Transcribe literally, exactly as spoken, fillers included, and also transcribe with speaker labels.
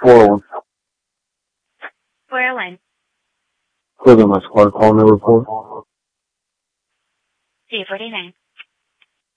Speaker 1: four oh one.
Speaker 2: four oh one.
Speaker 1: Cleveland, my squad, call me report.
Speaker 2: two forty-nine.